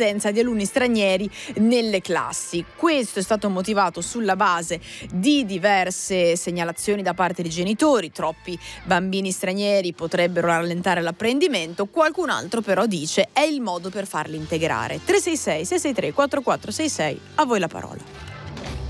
presenza di alunni stranieri nelle classi. Questo è stato motivato sulla base di diverse segnalazioni da parte dei genitori. Troppi bambini stranieri potrebbero rallentare l'apprendimento. Qualcun altro però dice è il modo per farli integrare. 366 663 4466, a voi la parola.